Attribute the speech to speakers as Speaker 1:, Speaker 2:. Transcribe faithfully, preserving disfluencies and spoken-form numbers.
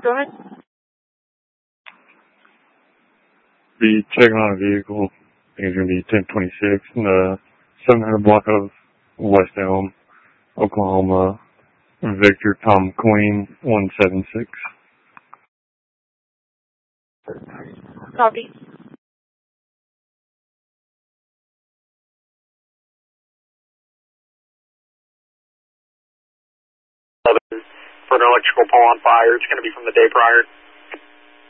Speaker 1: Go ahead.
Speaker 2: Be checking on a vehicle. I think it's going to be ten twenty-six in the seven hundred block of West Elm, Oklahoma. Victor Tom Queen, one seven six.
Speaker 1: Copy.
Speaker 3: For an electrical pull on fire, it's going to be from the day prior.